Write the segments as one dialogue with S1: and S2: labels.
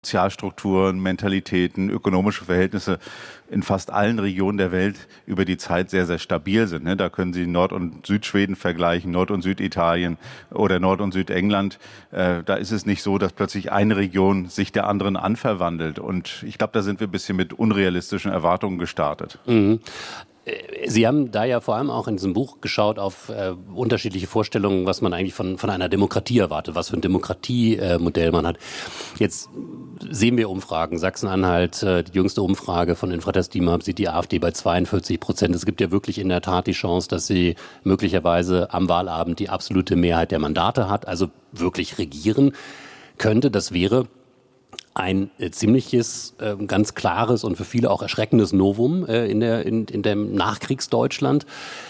S1: Sozialstrukturen, Mentalitäten, ökonomische Verhältnisse in fast allen Regionen der Welt über die Zeit sehr, sehr stabil sind. Da können Sie Nord- und Südschweden vergleichen, Nord- und Süditalien oder Nord- und Südengland. Da ist es nicht so, dass plötzlich eine Region sich der anderen anverwandelt. Und ich glaube, da sind wir ein bisschen mit unrealistischen Erwartungen gestartet.
S2: Mhm. Sie haben da ja vor allem auch in diesem Buch geschaut auf unterschiedliche Vorstellungen, was man eigentlich von einer Demokratie erwartet, was für ein Demokratiemodell man hat. Jetzt sehen wir Umfragen. Sachsen-Anhalt, die jüngste Umfrage von Infratest DIMAP sieht die AfD bei 42%. Es gibt ja wirklich in der Tat die Chance, dass sie möglicherweise am Wahlabend die absolute Mehrheit der Mandate hat, also wirklich regieren könnte. Das wäre ein ziemliches, ganz klares und für viele auch erschreckendes Novum in dem Nachkriegsdeutschland.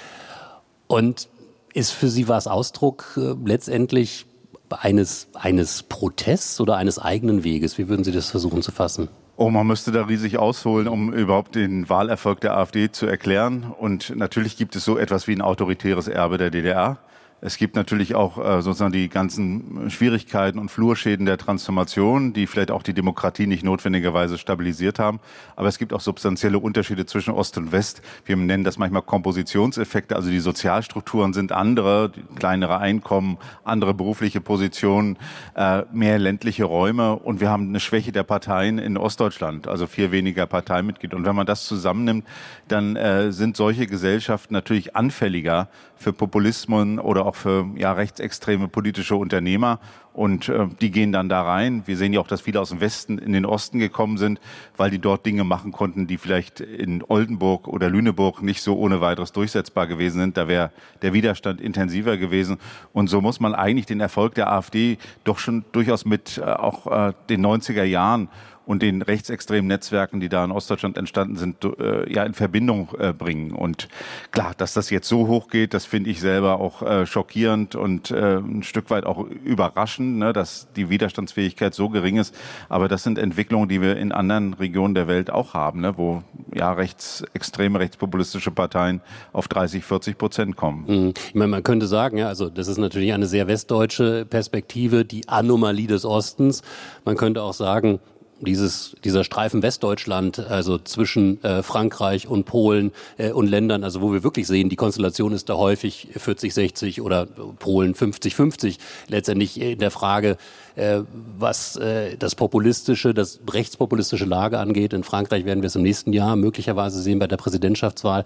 S2: Und ist für Sie was Ausdruck letztendlich eines Protests oder eines eigenen Weges? Wie würden Sie das versuchen zu fassen?
S1: Oh, man müsste da riesig ausholen, um überhaupt den Wahlerfolg der AfD zu erklären. Und natürlich gibt es so etwas wie ein autoritäres Erbe der DDR. Es gibt natürlich auch sozusagen die ganzen Schwierigkeiten und Flurschäden der Transformation, die vielleicht auch die Demokratie nicht notwendigerweise stabilisiert haben. Aber es gibt auch substanzielle Unterschiede zwischen Ost und West. Wir nennen das manchmal Kompositionseffekte. Also die Sozialstrukturen sind andere, kleinere Einkommen, andere berufliche Positionen, mehr ländliche Räume. Und wir haben eine Schwäche der Parteien in Ostdeutschland, also viel weniger Parteimitglieder. Und wenn man das zusammennimmt, dann sind solche Gesellschaften natürlich anfälliger für Populismen oder auch für rechtsextreme politische Unternehmer. Und die gehen dann da rein. Wir sehen ja auch, dass viele aus dem Westen in den Osten gekommen sind, weil die dort Dinge machen konnten, die vielleicht in Oldenburg oder Lüneburg nicht so ohne weiteres durchsetzbar gewesen sind. Da wäre der Widerstand intensiver gewesen. Und so muss man eigentlich den Erfolg der AfD doch schon durchaus mit auch den 90er Jahren und den rechtsextremen Netzwerken, die da in Ostdeutschland entstanden sind, in Verbindung bringen. Und klar, dass das jetzt so hoch geht, das finde ich selber auch schockierend und ein Stück weit auch überraschend, ne, dass die Widerstandsfähigkeit so gering ist. Aber das sind Entwicklungen, die wir in anderen Regionen der Welt auch haben, ne, wo rechtsextreme, rechtspopulistische Parteien auf 30-40% kommen.
S2: Ich meine, man könnte sagen, also das ist natürlich eine sehr westdeutsche Perspektive, die Anomalie des Ostens. Man könnte auch sagen, dieser Streifen Westdeutschland, also zwischen Frankreich und Polen und Ländern, also wo wir wirklich sehen, die Konstellation ist da häufig 40-60 oder Polen 50-50. Letztendlich in der Frage, was das rechtspopulistische Lager angeht. In Frankreich werden wir es im nächsten Jahr möglicherweise sehen bei der Präsidentschaftswahl.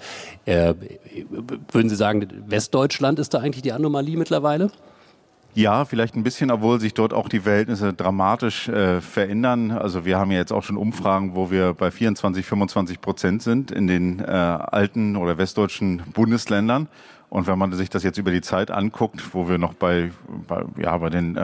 S2: Würden Sie sagen, Westdeutschland ist da eigentlich die Anomalie mittlerweile?
S1: Ja, vielleicht ein bisschen, obwohl sich dort auch die Verhältnisse dramatisch verändern. Also wir haben ja jetzt auch schon Umfragen, wo wir bei 24-25% sind in den alten oder westdeutschen Bundesländern. Und wenn man sich das jetzt über die Zeit anguckt, wo wir noch bei den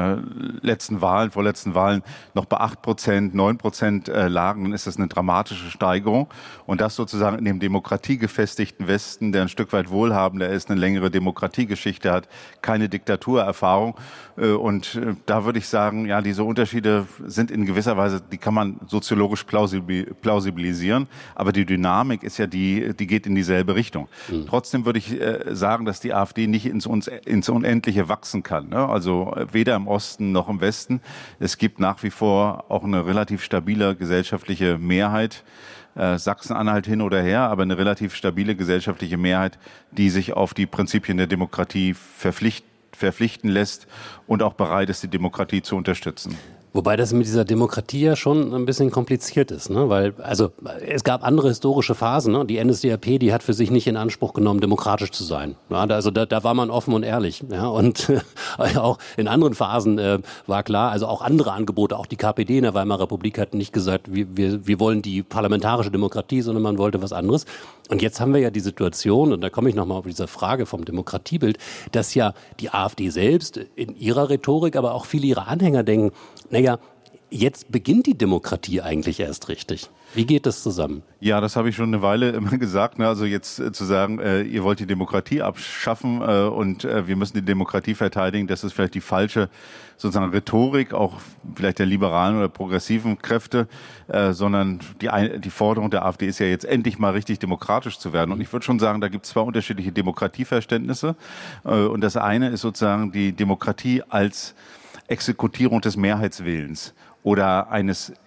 S1: vorletzten Wahlen noch bei 8%, 9% lagen, dann ist das eine dramatische Steigerung. Und das sozusagen in dem demokratiegefestigten Westen, der ein Stück weit wohlhabender ist, eine längere Demokratiegeschichte hat, keine Diktaturerfahrung. Und da würde ich sagen, ja, diese Unterschiede sind in gewisser Weise, die kann man soziologisch plausibilisieren. Aber die Dynamik ist ja die geht in dieselbe Richtung. Trotzdem würde ich sagen, dass die AfD nicht ins Unendliche wachsen kann, ne? Also weder im Osten noch im Westen. Es gibt nach wie vor auch eine relativ stabile gesellschaftliche Mehrheit, Sachsen-Anhalt hin oder her, aber eine relativ stabile gesellschaftliche Mehrheit, die sich auf die Prinzipien der Demokratie verpflichten lässt und auch bereit ist, die Demokratie zu unterstützen.
S2: Wobei das mit dieser Demokratie ja schon ein bisschen kompliziert ist, ne? Weil, also, es gab andere historische Phasen, ne? Die NSDAP, die hat für sich nicht in Anspruch genommen, demokratisch zu sein. Ja, also da war man offen und ehrlich, ja? Und auch in anderen Phasen war klar, also auch andere Angebote, auch die KPD in der Weimarer Republik hat nicht gesagt, wir wollen die parlamentarische Demokratie, sondern man wollte was anderes. Und jetzt haben wir ja die Situation, und da komme ich nochmal auf diese Frage vom Demokratiebild, dass ja die AfD selbst in ihrer Rhetorik, aber auch viele ihrer Anhänger denken, naja, jetzt beginnt die Demokratie eigentlich erst richtig. Wie geht das zusammen?
S1: Ja, das habe ich schon eine Weile immer gesagt. Ne? Also jetzt zu sagen, ihr wollt die Demokratie abschaffen und wir müssen die Demokratie verteidigen, das ist vielleicht die falsche sozusagen Rhetorik, auch vielleicht der liberalen oder progressiven Kräfte, sondern die Forderung der AfD ist ja jetzt endlich mal richtig demokratisch zu werden. Und ich würde schon sagen, da gibt es zwei unterschiedliche Demokratieverständnisse. Und das eine ist sozusagen die Demokratie als Exekutierung des Mehrheitswillens oder eines